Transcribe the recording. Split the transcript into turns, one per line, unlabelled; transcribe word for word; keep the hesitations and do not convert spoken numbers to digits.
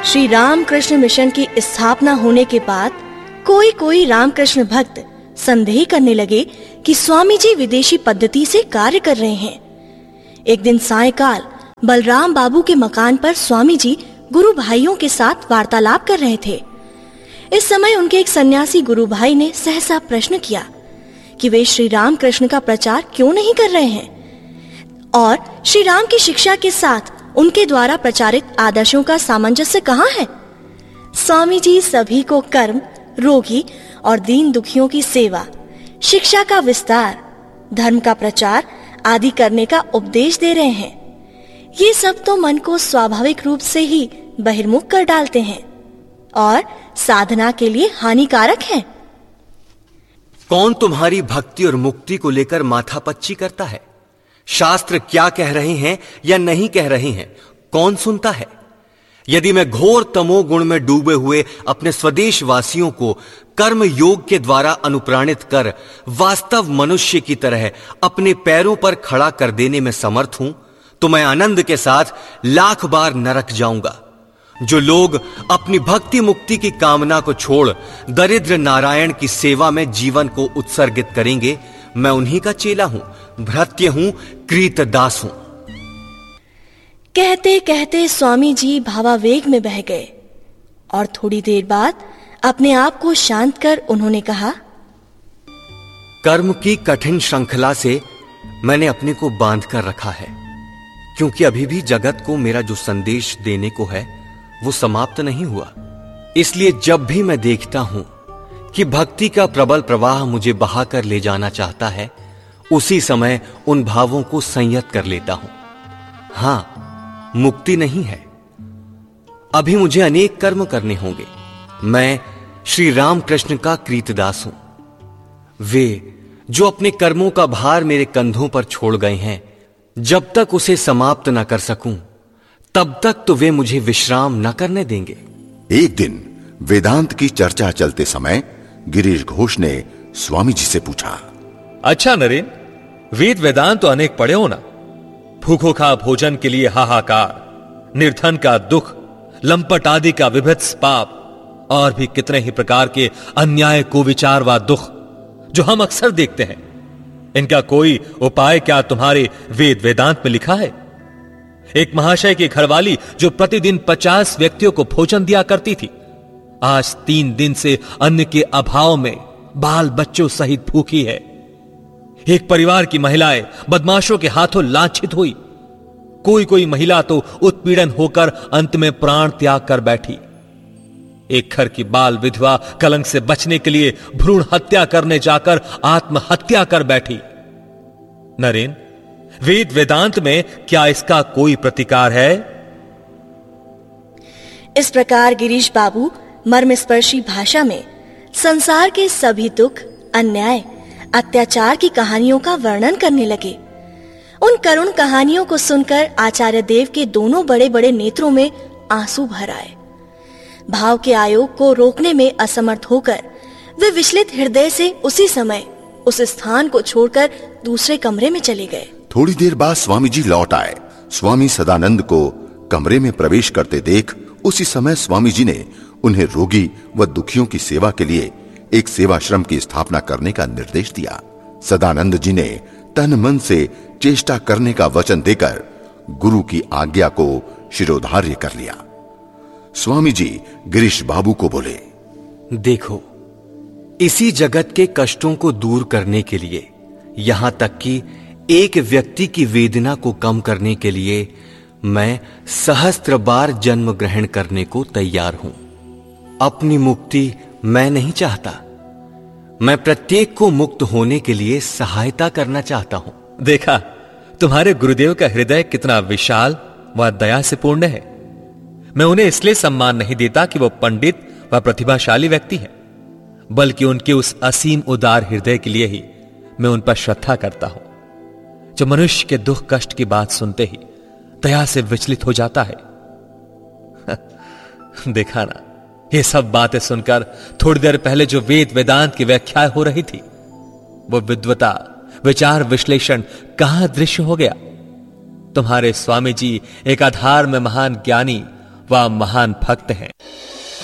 Shri Ramakrishna mission की स्थापना होने के बाद कोई कोई रामकृष्ण भक्त संदेह करने लगे कि स्वामी जी विदेशी पद्धति से कार्य कर रहे हैं। एक दिन सायंकाल बलराम बाबू के मकान पर स्वामी जी गुरु भाइयों के साथ वार्तालाप कर रहे थे। इस समय उनके एक सन्यासी गुरु भाई ने सहसा प्रश्न किया कि वे श्री राम कृष्ण का प्रचार क्यों नहीं कर रहे हैं और श्री राम की शिक्षा के साथ उनके द्वारा प्रचारित आदर्शों का सामंजस्य कहाँ है। स्वामी जी सभी को कर्म, रोगी और दीन दुखियों की सेवा, शिक्षा का विस्तार, धर्म का प्रचार आदि करने का उपदेश दे रहे हैं। ये सब तो मन को स्वाभाविक रूप से ही बहिर्मुख कर डालते हैं और साधना के लिए हानिकारक हैं।
कौन तुम्हारी भक्ति और मुक्ति को लेकर माथापच्ची करता है? शास्त्र क्या कह रहे हैं या नहीं कह रहे हैं, कौन सुनता है? यदि मैं घोर तमोगुण में डूबे हुए अपने स्वदेश वासियों को कर्म योग के द्वारा अनुप्राणित कर वास्तव मनुष्य की तरह अपने पैरों पर खड़ा कर देने में समर्थ हूं, तो मैं आनंद के साथ लाख बार नरक जाऊंगा। जो लोग अपनी भक्ति मुक्ति की कामना को छोड़ दरिद्र नारायण की सेवा में जीवन को उत्सर्गित करेंगे, मैं उन्हीं का चेला हूं, भृत्य हूं, कृतदास हूं।
कहते कहते स्वामी जी भावावेग में बह गए और थोड़ी देर बाद अपने आप को शांत कर उन्होंने कहा,
कर्म की कठिन श्रृंखला से मैंने अपने को बांध कर रखा है, क्योंकि अभी भी जगत को मेरा जो संदेश देने को है वो समाप्त नहीं हुआ। इसलिए जब भी मैं देखता हूं कि भक्ति का प्रबल प्रवाह मुझे बहाकर ले जाना चाहता है, उसी समय उन भावों को संयत कर लेता हूं। हां, मुक्ति नहीं है, अभी मुझे अनेक कर्म करने होंगे। मैं श्री रामकृष्ण का कृतदास हूं। वे जो अपने कर्मों का भार मेरे कंधों पर छोड़ गए हैं, जब तक उसे समाप्त न कर सकूं, तब तक तो वे मुझे विश्राम न करने देंगे।
एक दिन वेदांत की चर्चा चलते समय गिरीश घोष ने स्वामी जी से पूछा,
अच्छा नरेन, वेद वेदांत तो अनेक पढ़े हो ना? भूखों का भोजन के लिए हाहाकार, निर्धन का दुख, लंपट आदि का विभत्स पाप और भी कितने ही प्रकार के अन्याय कुविचार व दुख जो हम अक्सर देखते हैं, इनका कोई उपाय क्या तुम्हारे वेद वेदांत में लिखा है? एक महाशय की घरवाली जो प्रतिदिन पचास व्यक्तियों को भोजन दिया करती थी, आज तीन दिन से अन्न के अभाव में बाल बच्चों सहित भूखी है। एक परिवार की महिलाएं बदमाशों के हाथों लांछित हुई। कोई कोई महिला तो उत्पीड़न होकर अंत में प्राण त्याग कर बैठी। एक घर की बाल विधवा कलंक से बचने के लिए भ्रूण हत्या करने जाकर आत्महत्या कर बैठी। नरेन, वेद वेदांत में क्या इसका कोई प्रतिकार है?
इस प्रकार गिरीश बाबू मर्मस्पर्शी भाषा में संसार के सभी दुख, अन्याय, अत्याचार की कहानियों का वर्णन करने लगे। उन करुण कहानियों को सुनकर आचार्य देव के दोनों बड़े बड़े नेत्रों में आंसू भर आए। भाव के आयोग को रोकने में असमर्थ होकर वे विचलित हृदय से उसी समय उस स्थान को छोड़कर दूसरे कमरे में चले गए।
थोड़ी देर बाद स्वामी जी लौट आए। स्वामी सदानंद को कमरे में प्रवेश करते देख उसी समय स्वामी जी ने उन्हें रोगी व दुखियों की सेवा के लिए एक सेवाश्रम की स्थापना करने का निर्देश दिया। सदानंद जी ने तन मन से चेष्टा करने का वचन देकर गुरु की आज्ञा को शिरोधार्य कर लिया। स्वामी जी गिरीश बाबू को बोले,
देखो, इसी जगत के कष्टों को दूर करने के लिए, यहां तक कि एक व्यक्ति की वेदना को कम करने के लिए मैं सहस्त्र बार जन्म ग्रहण करने को तैयार हूं। अपनी मुक्ति मैं नहीं चाहता, मैं प्रत्येक को मुक्त होने के लिए सहायता करना चाहता हूं।
देखा, तुम्हारे गुरुदेव का हृदय कितना विशाल व दया से पूर्ण है। मैं उन्हें इसलिए सम्मान नहीं देता कि वो पंडित व प्रतिभाशाली व्यक्ति हैं, बल्कि उनके उस असीम उदार हृदय के लिए ही मैं उन पर श्रद्धा करता हूं, जो मनुष्य के दुख कष्ट की बात सुनते ही दया से विचलित हो जाता है। देखा ना, ये सब बातें सुनकर थोड़ी देर पहले जो वेद वेदांत की व्याख्या हो रही थी, वो विद्वता, विचार, विश्लेषण कहां दृश्य हो गया। तुम्हारे स्वामी जी एक आधार में महान ज्ञानी वह महान भक्त हैं।